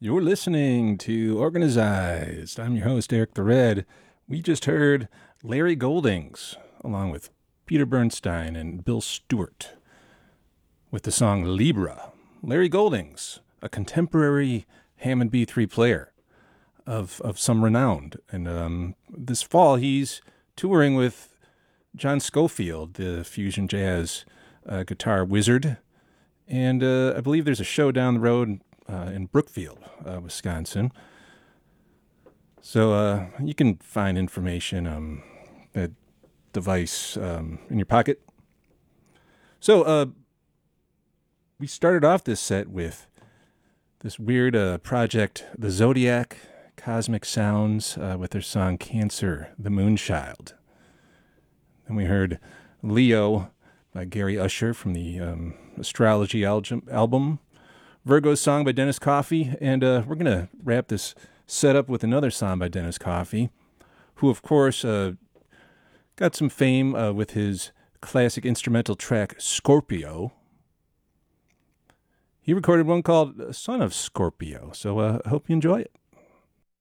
You're listening to Organized. I'm your host, Eric the Red. We just heard Larry Goldings, along with Peter Bernstein and Bill Stewart, with the song Libra. Larry Goldings, a contemporary Hammond B3 player of some renown. And this fall, he's touring with John Scofield, the fusion jazz guitar wizard. And I believe there's a show down the road in Brookfield, Wisconsin. So you can find information at device in your pocket. So we started off this set with this weird project, the Zodiac Cosmic Sounds, with their song Cancer, the Moonchild. Then we heard Leo by Gary Usher from the Astrology album, Virgo's song by Dennis Coffey, and we're going to wrap this set up with another song by Dennis Coffey, who, of course, got some fame with his classic instrumental track, Scorpio. He recorded one called Son of Scorpio, so I hope you enjoy it.